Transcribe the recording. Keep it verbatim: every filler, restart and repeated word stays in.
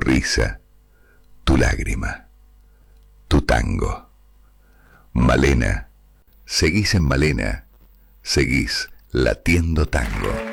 risa, tu lágrima, tu tango. Malena, seguís en Malena, seguís latiendo tango.